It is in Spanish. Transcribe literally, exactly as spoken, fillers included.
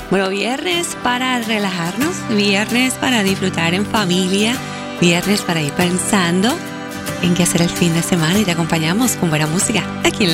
Bueno, viernes para relajarnos, viernes para disfrutar en familia, viernes para ir pensando en qué hacer el fin de semana y te acompañamos con buena música aquí en